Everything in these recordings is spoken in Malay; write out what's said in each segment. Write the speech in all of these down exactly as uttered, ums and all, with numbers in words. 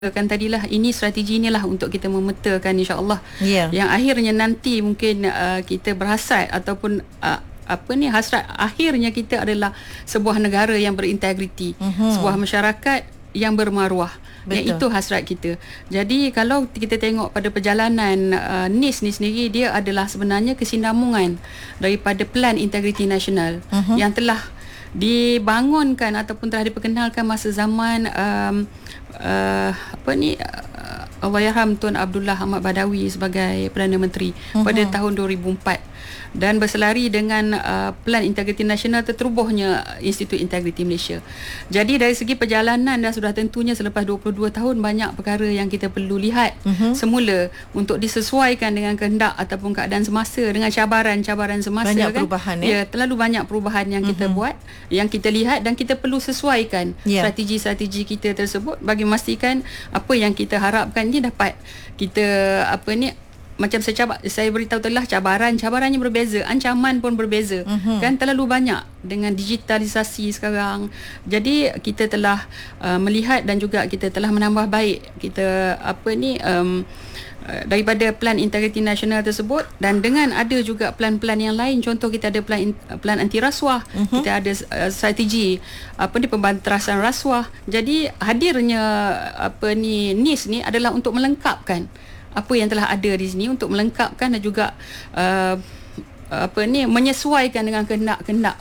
kan tadilah, ini strategi inilah untuk kita memetakan insya-Allah. Yeah. Yang akhirnya nanti mungkin uh, kita berhasrat ataupun uh, apa ni hasrat akhirnya kita adalah sebuah negara yang berintegriti, uh-huh. sebuah masyarakat yang bermaruah. Betul. Yang itu hasrat kita. Jadi kalau kita tengok pada perjalanan uh, N I S ni sendiri, dia adalah sebenarnya kesinambungan daripada Plan Integriti Nasional, uh-huh. yang telah dibangunkan ataupun telah diperkenalkan masa zaman um, uh, apa ni uh, Allahyarham Tun Abdullah Ahmad Badawi sebagai Perdana Menteri, uh-huh. pada tahun dua ribu empat, dan berselari dengan uh, Plan Integriti Nasional terterubuhnya Institut Integriti Malaysia. Jadi dari segi perjalanan dah sudah tentunya selepas dua puluh dua tahun banyak perkara yang kita perlu lihat, uh-huh. semula untuk disesuaikan dengan kehendak ataupun keadaan semasa, dengan cabaran-cabaran semasa. Banyak kan? perubahan ya? Ya, terlalu banyak perubahan yang uh-huh. kita buat, yang kita lihat, dan kita perlu sesuaikan yeah. strategi-strategi kita tersebut bagi memastikan apa yang kita harapkan ni dapat kita apa ni, macam saya cabar, saya beritahu telah cabaran-cabarannya berbeza, ancaman pun berbeza, uh-huh. kan terlalu banyak dengan digitalisasi sekarang. Jadi kita telah uh, melihat dan juga kita telah menambah baik kita apa ni um, daripada Plan Integriti Nasional tersebut, dan dengan ada juga plan-plan yang lain. Contoh kita ada plan plan anti rasuah, uh-huh. kita ada uh, strategi apa ni pemberantasan rasuah. Jadi hadirnya apa ni N I S ni adalah untuk melengkapkan apa yang telah ada di sini, untuk melengkapkan dan juga uh, apa ni menyesuaikan dengan kehendak-kehendak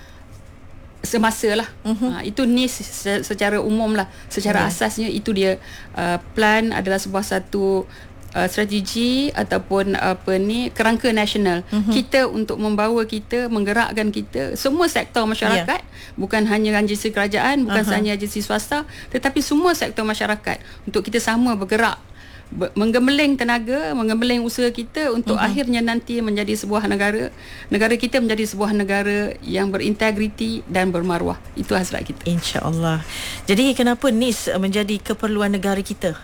semasa lah. Uh-huh. Ha, itu N I S secara umum lah, secara uh-huh. asasnya itu dia. Uh, plan adalah sebuah satu uh, strategi ataupun apa ni kerangka nasional, uh-huh. kita untuk membawa kita, menggerakkan kita semua sektor masyarakat, yeah. bukan hanya agensi kerajaan, bukan uh-huh. hanya agensi swasta, tetapi semua sektor masyarakat, untuk kita sama bergerak, menggembeling tenaga, menggembeling usaha kita untuk uh-huh. akhirnya nanti menjadi sebuah negara, negara kita menjadi sebuah negara yang berintegriti dan bermaruah. Itu hasrat kita, insya-Allah. Jadi kenapa N I S menjadi keperluan negara kita?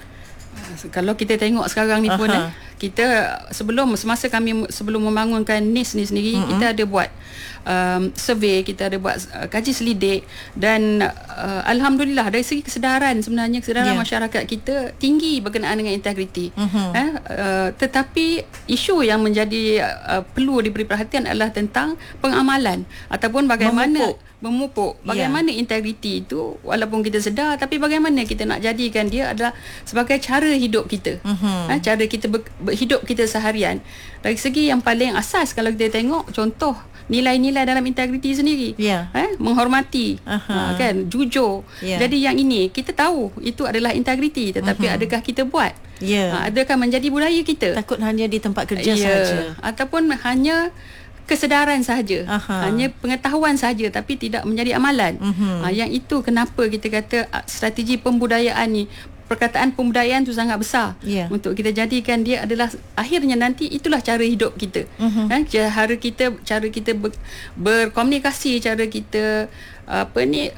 Kalau kita tengok sekarang ni pun uh-huh. eh, kita sebelum semasa kami sebelum membangunkan N I S ni sendiri, uh-huh. kita ada buat um, survey, kita ada buat uh, kaji selidik, dan uh, alhamdulillah dari segi kesedaran, sebenarnya kesedaran yeah. masyarakat kita tinggi berkenaan dengan integriti. Uh-huh. eh, uh, tetapi isu yang menjadi uh, perlu diberi perhatian adalah tentang pengamalan ataupun bagaimana memupuk memupuk bagaimana yeah. integriti itu, walaupun kita sedar, tapi bagaimana kita nak jadikan dia adalah sebagai cara hidup kita, uh-huh. ha, cara kita ber, berhidup kita seharian. Dari segi yang paling asas, kalau kita tengok contoh nilai-nilai dalam integriti sendiri, yeah. ha, menghormati, uh-huh. ha, kan, jujur, yeah. jadi yang ini kita tahu itu adalah integriti, tetapi uh-huh. adakah kita buat? Yeah. Ha, adakah menjadi budaya kita? Takut hanya di tempat kerja yeah. sahaja, ataupun hanya kesedaran sahaja, Aha. hanya pengetahuan sahaja, tapi tidak menjadi amalan. Uh-huh. Ha, yang itu kenapa kita kata strategi pembudayaan ni, perkataan pembudayaan tu sangat besar, yeah. untuk kita jadikan dia adalah akhirnya nanti itulah cara hidup kita. Uh-huh. Ha, cara kita cara kita ber, berkomunikasi, cara kita apa ni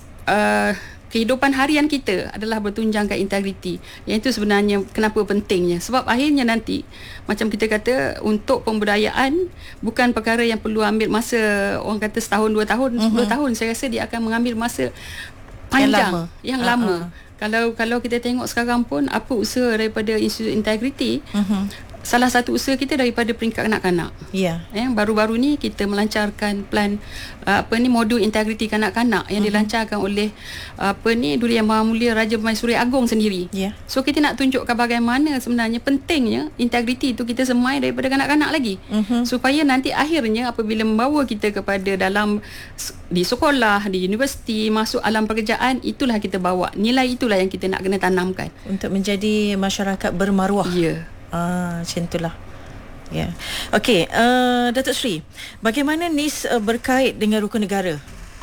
uh, kehidupan harian kita adalah bertunjangkan integriti. Yang itu sebenarnya kenapa pentingnya. Sebab akhirnya nanti, macam kita kata, untuk pembudayaan bukan perkara yang perlu ambil masa, orang kata setahun, dua tahun, sepuluh uh-huh. tahun. Saya rasa dia akan mengambil masa panjang, yang lama. Yang uh-huh. lama. Kalau kalau kita tengok sekarang pun, apa usaha daripada Institut Integriti, uh-huh. salah satu usaha kita daripada peringkat kanak-kanak. Ya. Yeah. Eh, baru-baru ni kita melancarkan plan uh, apa ni modul integriti kanak-kanak yang uh-huh. dilancarkan oleh uh, apa ni Duli Yang Maha Mulia Raja Permaisuri Agong sendiri. Ya. Yeah. So kita nak tunjukkan bagaimana sebenarnya pentingnya integriti itu kita semai daripada kanak-kanak lagi. Uh-huh. Supaya nanti akhirnya apabila membawa kita kepada dalam di sekolah, di universiti, masuk alam pekerjaan, itulah kita bawa. Nilai itulah yang kita nak kena tanamkan untuk menjadi masyarakat bermaruah. Ya. Yeah. Ah, macam itulah. Ya. Yeah. Okey, uh, Datuk Seri, bagaimana N I S uh, berkait dengan rukun negara?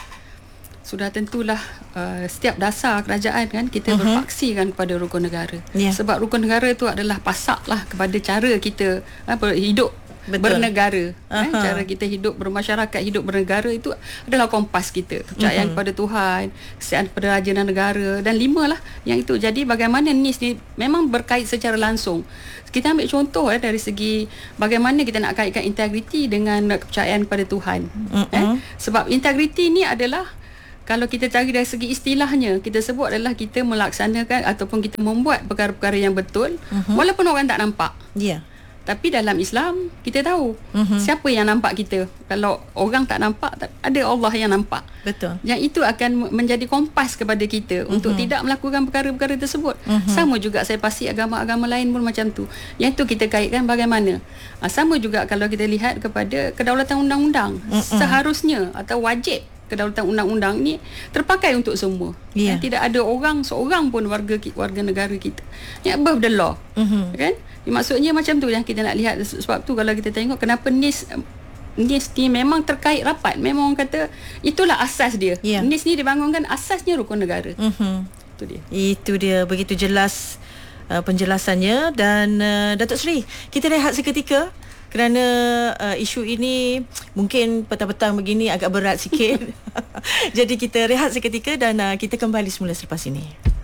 Sudah tentulah uh, setiap dasar kerajaan kan kita uh-huh. berfaksikan kepada rukun negara. Yeah. Sebab rukun negara itu adalah pasak lah kepada cara kita uh, hidup Betul. bernegara. Uh-huh. Eh, cara kita hidup bermasyarakat, hidup bernegara itu adalah kompas kita. Kepercayaan uh-huh. kepada Tuhan, kesetiaan kepada raja dan negara, dan lima lah yang itu. Jadi bagaimana N I S ni memang berkait secara langsung. Kita ambil contoh eh, dari segi bagaimana kita nak kaitkan integriti dengan kepercayaan kepada Tuhan. Uh-huh. Eh, sebab integriti ni adalah kalau kita cari dari segi istilahnya, kita sebut adalah kita melaksanakan ataupun kita membuat perkara-perkara yang betul, uh-huh. walaupun orang tak nampak. Ya. Yeah. Tapi dalam Islam kita tahu uh-huh. siapa yang nampak kita. Kalau orang tak nampak, ada Allah yang nampak. Betul. Yang itu akan menjadi kompas kepada kita uh-huh. untuk tidak melakukan perkara-perkara tersebut. Uh-huh. Sama juga saya pasti agama-agama lain pun macam tu. Yang itu kita kaitkan bagaimana. Ha, sama juga kalau kita lihat kepada kedaulatan undang-undang. Uh-huh. Seharusnya atau wajib kedaulatan undang-undang ni terpakai untuk semua. Yeah. Tidak ada orang seorang pun warga warga negara kita yang above the law. Uh-huh. Kan? Maksudnya macam tu yang kita nak lihat. Sebab tu kalau kita tengok kenapa N I S N I S ni memang terkait rapat. Memang orang kata itulah asas dia. Yeah. N I S ni dibangunkan asasnya rukun negara. Uh-huh. Itu dia. Itu dia, begitu jelas uh, penjelasannya. Dan uh, Datuk Seri, kita rehat seketika kerana uh, isu ini mungkin petang-petang begini agak berat sikit. Jadi kita rehat seketika dan uh, kita kembali semula selepas ini.